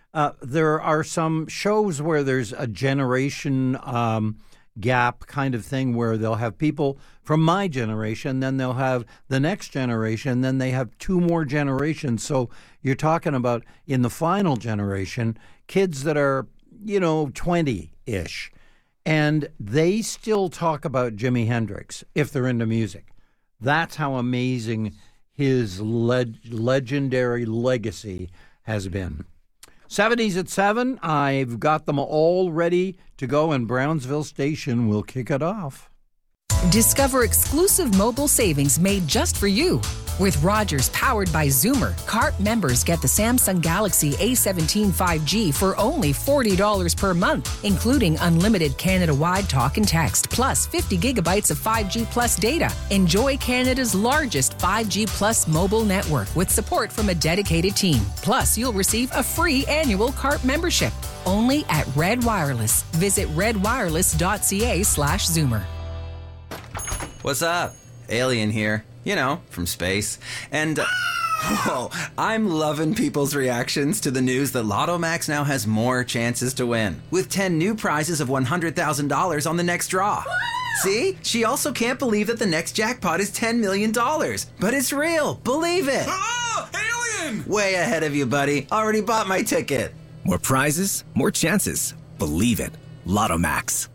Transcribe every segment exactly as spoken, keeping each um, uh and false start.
uh, there are some shows where there's a generation um, gap kind of thing where they'll have people from my generation, then they'll have the next generation, then they have two more generations. So you're talking about in the final generation, kids that are, you know, twenty-ish, and they still talk about Jimi Hendrix if they're into music. That's how amazing his leg- legendary legacy has been. seventies at seven, I've got them all ready to go, and Brownsville Station will kick it off. Discover exclusive mobile savings made just for you. With Rogers powered by Zoomer, C A R T members get the Samsung Galaxy A seventeen five G for only forty dollars per month, including unlimited Canada-wide talk and text, plus fifty gigabytes of five G Plus data. Enjoy Canada's largest five G Plus mobile network with support from a dedicated team. Plus, you'll receive a free annual C A R T membership. Only at Red Wireless. Visit redwireless.ca slash Zoomer. What's up? Alien here. You know, from space. And, uh, whoa, I'm loving people's reactions to the news that Lotto Max now has more chances to win, with ten new prizes of one hundred thousand dollars on the next draw. See? She also can't believe that the next jackpot is ten million dollars. But it's real. Believe it. Oh, alien! Way ahead of you, buddy. Already bought my ticket. More prizes, more chances. Believe it. Lotto Max.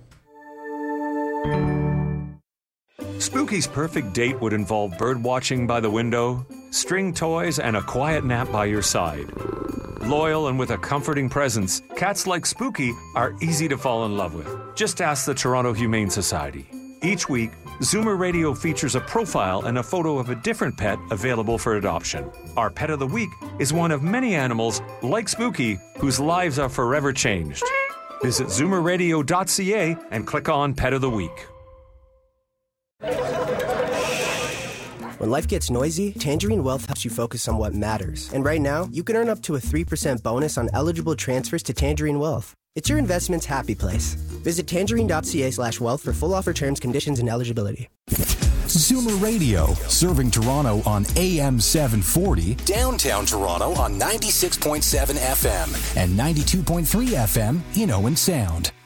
Spooky's perfect date would involve bird watching by the window, string toys, and a quiet nap by your side. Loyal and with a comforting presence, cats like Spooky are easy to fall in love with. Just ask the Toronto Humane Society. Each week, Zoomer Radio features a profile and a photo of a different pet available for adoption. Our Pet of the Week is one of many animals, like Spooky, whose lives are forever changed. Visit zoomer radio dot c a and click on Pet of the Week. When life gets noisy, Tangerine Wealth helps you focus on what matters. And right now, you can earn up to a three percent bonus on eligible transfers to Tangerine Wealth. It's your investment's happy place. Visit tangerine dot c a slash wealth for full offer terms, conditions, and eligibility. Zoomer Radio, serving Toronto on A M seven forty, downtown Toronto on ninety-six point seven F M and ninety-two point three F M in Owen Sound.